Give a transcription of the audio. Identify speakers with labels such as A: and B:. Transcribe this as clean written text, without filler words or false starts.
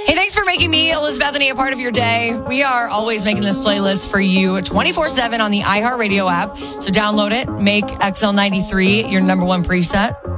A: Hey, thanks for making me, Elizabeth, a part of your day. We are always making this playlist for you 24/7 on the iHeartRadio app. So download it, make XL93 your number one preset.